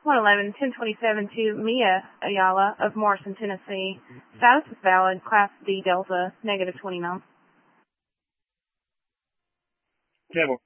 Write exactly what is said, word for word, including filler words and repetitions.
one eleven ten twenty-seven to Mia Ayala of Morrison, Tennessee. Status is valid. Class D Delta, negative twenty-nine. Campbell